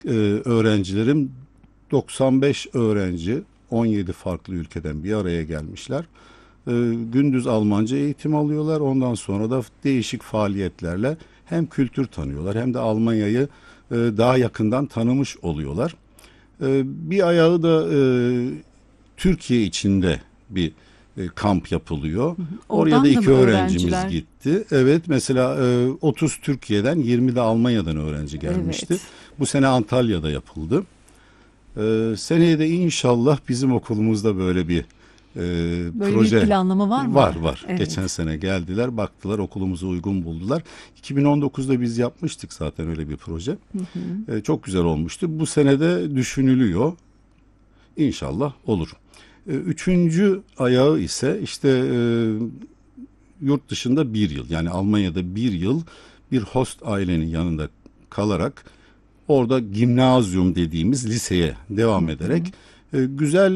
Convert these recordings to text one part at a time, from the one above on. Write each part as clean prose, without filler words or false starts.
öğrencilerim 95 öğrenci 17 farklı ülkeden bir araya gelmişler. Gündüz Almanca eğitim alıyorlar. Ondan sonra da değişik faaliyetlerle hem kültür tanıyorlar hem de Almanya'yı daha yakından tanımış oluyorlar. Bir ayağı da Türkiye içinde bir kamp yapılıyor. Oraya da Oradan da iki mı öğrencimiz öğrenciler? gitti. Evet, mesela 30 Türkiye'den 20 de Almanya'dan öğrenci gelmişti. Evet. Bu sene Antalya'da yapıldı. Seneye de inşallah bizim okulumuzda böyle bir Böyle bir proje planlama var var mı? var. Geçen Evet. sene geldiler, baktılar, okulumuzu uygun buldular. 2019'da biz yapmıştık zaten öyle bir proje. Hı hı. Çok güzel olmuştu. Bu sene de düşünülüyor. İnşallah olur. Üçüncü ayağı ise işte yurt dışında bir yıl, yani Almanya'da bir yıl bir host ailenin yanında kalarak orada gimnazyum dediğimiz liseye Hı devam hı. ederek güzel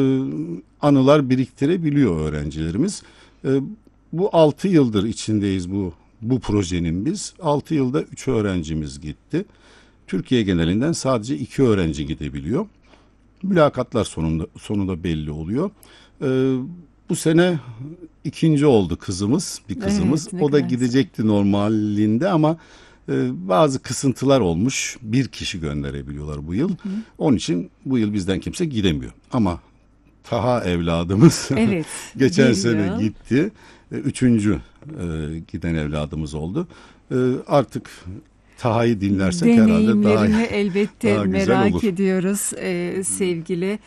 anılar biriktirebiliyor öğrencilerimiz. E, Bu 6 yıldır içindeyiz bu projenin biz. 6 yılda 3 öğrencimiz gitti. Türkiye genelinden sadece 2 öğrenci gidebiliyor. Mülakatlar sonunda belli oluyor. Ee, Bu sene ikinci oldu kızımız, bir kızımız. Evet, ne O da kadar güzel. gidecekti normalinde ama bazı kısıntılar olmuş. Bir kişi gönderebiliyorlar bu yıl. Hı hı. Onun için bu yıl bizden kimse gidemiyor. Ama Taha evladımız Evet, geçen bir sene yıl. gitti. Üçüncü giden evladımız oldu. Artık Taha'yı dinlersek herhalde Deneyimlerini elbette daha güzel merak olur. ediyoruz sevgili.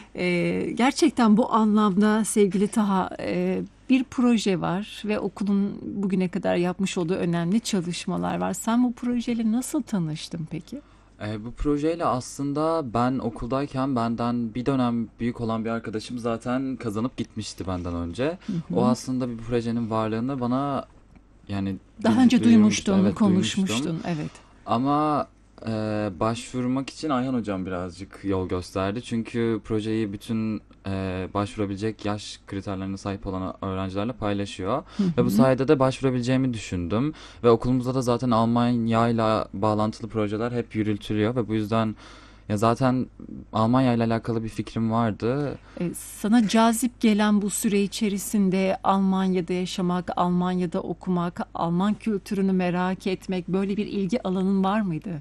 Gerçekten bu anlamda sevgili Taha, bir proje var ve okulun bugüne kadar yapmış olduğu önemli çalışmalar var. Sen bu projeyle nasıl tanıştın peki? Bu projeyle aslında ben okuldayken benden bir dönem büyük olan bir arkadaşım zaten kazanıp gitmişti benden önce. Hı O hı. aslında bir projenin varlığını bana yani Daha önce duyurmuştu. duymuştun, Evet, duymuştum. konuşmuştun, evet. Ama başvurmak için Ayhan hocam birazcık yol gösterdi. Çünkü projeyi bütün başvurabilecek yaş kriterlerine sahip olan öğrencilerle paylaşıyor. Hı Ve bu hı. sayede de başvurabileceğimi düşündüm. Ve okulumuzda da zaten Almanya ile bağlantılı projeler hep yürütülüyor. Ve bu yüzden ya zaten Almanya ile alakalı bir fikrim vardı. Sana cazip gelen bu süre içerisinde Almanya'da yaşamak, Almanya'da okumak, Alman kültürünü merak etmek, böyle bir ilgi alanın var mıydı?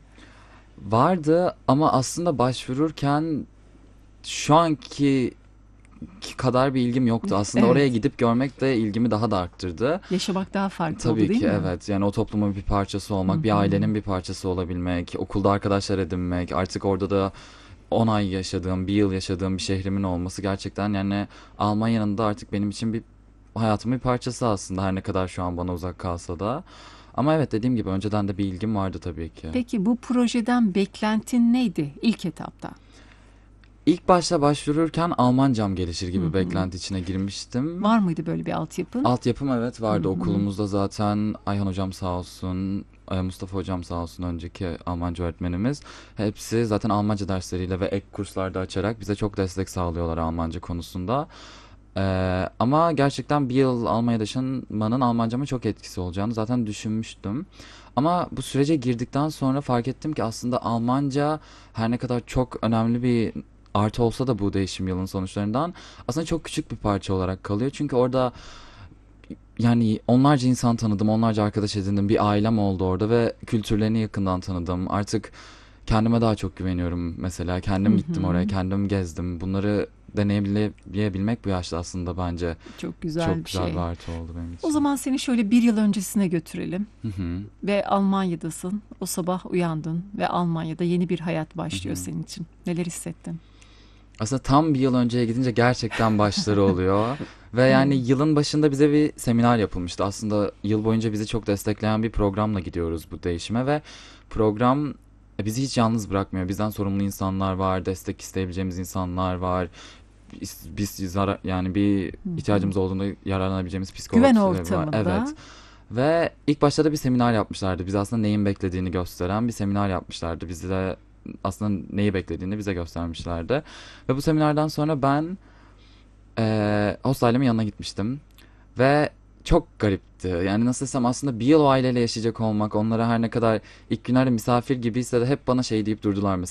Vardı ama aslında başvururken şu anki kadar bir ilgim yoktu. Aslında oraya Evet, gidip görmek de ilgimi daha da arttırdı. yaşamak daha farklı oldu Tabii değil ki mi? evet. Yani o toplumun bir parçası Hı olmak, bir hı. ailenin bir parçası olabilmek, okulda arkadaşlar edinmek, artık orada da 10 ay yaşadığım, bir yıl yaşadığım bir şehrimin olması gerçekten yani Almanya'nın da artık benim için bir hayatımın bir parçası aslında her ne kadar şu an bana uzak kalsa da. Ama evet dediğim gibi önceden de bir ilgim vardı tabii ki. Peki bu projeden beklentin neydi ilk etapta? İlk başta başvururken Almancam gelişir Hı gibi hı. beklenti içine girmiştim. Var mıydı böyle bir altyapın? Altyapım evet Hı vardı hı. okulumuzda zaten Ayhan hocam sağ olsun, Mustafa hocam sağ olsun önceki Almanca öğretmenimiz. Hepsi zaten Almanca dersleriyle ve ek kurslarda açarak bize çok destek sağlıyorlar Almanca konusunda. Ama gerçekten bir yıl Almanya'da yaşamanın Almancama çok etkisi olacağını zaten düşünmüştüm. Ama bu sürece girdikten sonra fark ettim ki aslında Almanca her ne kadar çok önemli bir artı olsa da bu değişim yılın sonuçlarından aslında çok küçük bir parça olarak kalıyor. Çünkü orada yani onlarca insan tanıdım, onlarca arkadaş edindim, bir ailem oldu orada ve kültürlerini yakından tanıdım. Artık kendime daha çok güveniyorum mesela. Hı Kendim gittim oraya, hı. kendim gezdim. Bunları deneyebilmek bu yaşta aslında bence Çok güzel çok bir güzel bir şey. artı oldu benim O için. zaman seni şöyle bir yıl öncesine götürelim Hı hı, ve Almanya'dasın. O sabah uyandın ve Almanya'da yeni bir hayat hı başlıyor hı. senin için. Neler hissettin? Aslında tam bir yıl önceye gidince gerçekten başları oluyor. Ve yani Evet. yılın başında bize bir seminer yapılmıştı. Aslında yıl boyunca bizi çok destekleyen bir programla gidiyoruz bu değişime ve program bizi hiç yalnız bırakmıyor. Bizden sorumlu insanlar var, destek isteyebileceğimiz insanlar var. Yani bir Hı hı. ihtiyacımız olduğunda yararlanabileceğimiz Güven psikologlar var. Evet. ortamında. Ve ilk başta da bir seminer yapmışlardı. Bize aslında neyin beklediğini gösteren bir seminer yapmışlardı. Bize aslında neyi beklediğini bize göstermişlerdi. Ve bu seminerden sonra ben host ailemin yanına gitmiştim. Ve çok garipti. Yani nasıl desem aslında bir yıl o aileyle yaşayacak olmak, onlara her ne kadar ilk günlerde misafir gibiyse de hep bana şey deyip durdular mesela.